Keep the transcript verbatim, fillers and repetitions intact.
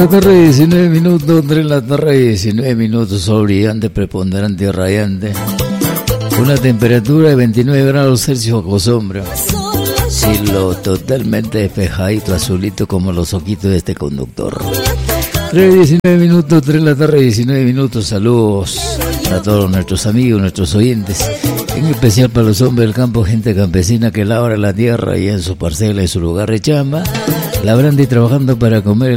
La tarde, diecinueve minutos, tres la tarde, diecinueve minutos, sol brillante, preponderante y radiante. Una temperatura de veintinueve grados Celsius bajo sombra. Cielo totalmente despejadito, azulito como los ojitos de este conductor. tres, diecinueve minutos, tres la tarde, diecinueve minutos. Saludos a todos nuestros amigos, nuestros oyentes. En especial para los hombres del campo, gente campesina que labra la tierra y en su parcela, en su lugar de chamba, labrando y trabajando para comer